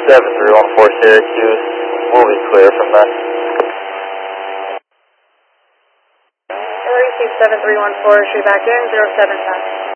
7314 Syracuse, we'll be clear from there. Receive 7314, shoot back in, 0710.